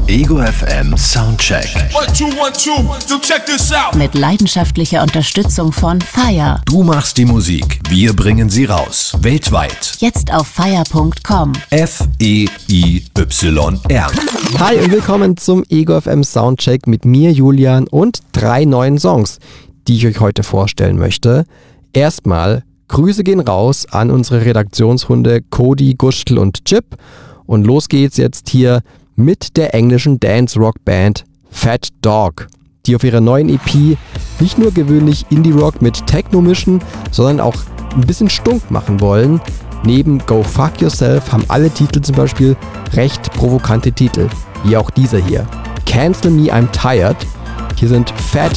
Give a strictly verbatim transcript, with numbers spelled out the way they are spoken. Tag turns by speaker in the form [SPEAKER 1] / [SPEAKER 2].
[SPEAKER 1] Ego F M Soundcheck.
[SPEAKER 2] One, two, one, two. So check this out.
[SPEAKER 3] Mit leidenschaftlicher Unterstützung von Fire.
[SPEAKER 1] Du machst die Musik, wir bringen sie raus. Weltweit.
[SPEAKER 3] Jetzt auf fire punkt com.
[SPEAKER 1] F E I Y R.
[SPEAKER 4] Hi und willkommen zum Ego F M Soundcheck mit mir, Julian, und drei neuen Songs, die ich euch heute vorstellen möchte. Erstmal, Grüße gehen raus an unsere Redaktionshunde Cody, Gustl und Chip. Und los geht's jetzt hier mit der englischen Dance-Rock-Band Fat Dog, die auf ihrer neuen E P nicht nur gewöhnlich Indie-Rock mit Techno mischen, sondern auch ein bisschen stunk machen wollen. Neben Go Fuck Yourself haben alle Titel zum Beispiel recht provokante Titel, wie auch dieser hier. Cancel Me I'm Tired. Hier sind Fat